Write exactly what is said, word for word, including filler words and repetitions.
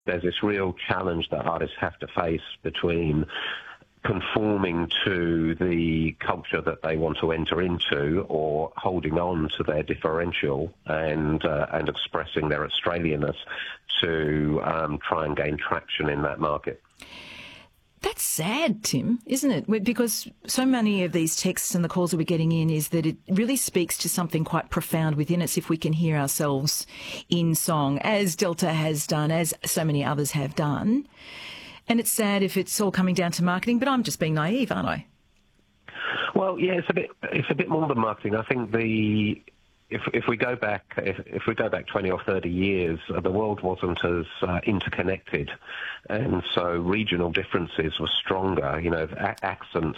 there's this real challenge that artists have to face between conforming to the culture that they want to enter into or holding on to their differential and uh, and expressing their Australianness to um, try and gain traction in that market. That's sad, Tim, isn't it? Because so many of these texts and the calls that we're getting in is that it really speaks to something quite profound within us if we can hear ourselves in song, as Delta has done, as so many others have done. And it's sad if it's all coming down to marketing, but I'm just being naive, aren't I? Well, yeah, it's a bit it's a bit more than marketing. I think the if if we go back if, if we go back twenty or thirty years, uh, the world wasn't as uh, interconnected, and so regional differences were stronger. You know, a- accents